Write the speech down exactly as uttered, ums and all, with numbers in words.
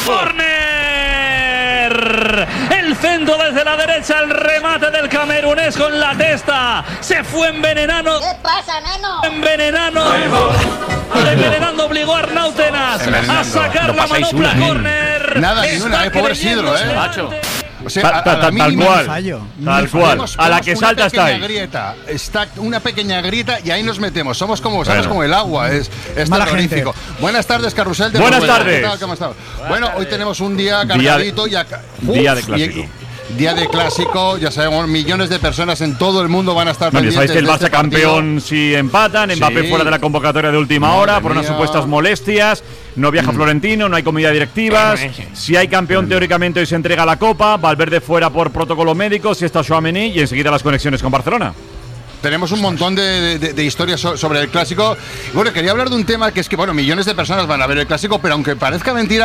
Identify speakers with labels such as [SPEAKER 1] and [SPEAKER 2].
[SPEAKER 1] ¡Córner! El centro desde la derecha, el remate del camerunés con la testa. Se fue envenenando.
[SPEAKER 2] ¿Qué pasa, neno?
[SPEAKER 1] Envenenando. Envenenando obligó a Arnautenas a sacar la manopla. Córner.
[SPEAKER 3] Nada, ni una, eh, pobre Isidro, eh.
[SPEAKER 4] Macho.
[SPEAKER 3] O sea, a, a la
[SPEAKER 5] Tal
[SPEAKER 3] mínima
[SPEAKER 5] cual,
[SPEAKER 3] fallo.
[SPEAKER 5] tal cual. A la que salta está ahí.
[SPEAKER 3] Grieta, está una pequeña grieta y ahí nos metemos. Somos como, sabes,
[SPEAKER 5] Bueno.
[SPEAKER 3] como el agua. Es, es
[SPEAKER 6] Mala
[SPEAKER 3] terrorífico.
[SPEAKER 6] gente.
[SPEAKER 3] Buenas tardes, Carrusel de
[SPEAKER 5] Buenas
[SPEAKER 3] Noruega.
[SPEAKER 5] tardes.
[SPEAKER 3] ¿Qué tal? ¿Cómo estás? Bueno, hoy tenemos un día
[SPEAKER 5] Día de-
[SPEAKER 3] cargadito. y acá-
[SPEAKER 5] día de
[SPEAKER 3] Uf,
[SPEAKER 5] clásico.
[SPEAKER 3] y- y- Día de clásico, ya sabemos, millones de personas en todo el mundo van a estar
[SPEAKER 5] Bueno, ya sabéis
[SPEAKER 3] pendientes
[SPEAKER 5] que el
[SPEAKER 3] de
[SPEAKER 5] Barça
[SPEAKER 3] este partido.
[SPEAKER 5] campeón si empatan, Mbappé
[SPEAKER 3] Sí.
[SPEAKER 5] fuera de la convocatoria de última
[SPEAKER 3] Madre
[SPEAKER 5] hora por unas
[SPEAKER 3] mía.
[SPEAKER 5] supuestas molestias, no viaja Florentino, no hay comida directivas, si hay campeón teóricamente hoy se entrega la Copa, Valverde fuera por protocolo médico, si está Tchouaméni y enseguida las conexiones con Barcelona.
[SPEAKER 3] Tenemos un montón de, de- de historias so- sobre el clásico. Bueno, quería hablar de un tema que es que, bueno, millones de personas van a ver el clásico, pero aunque parezca mentira,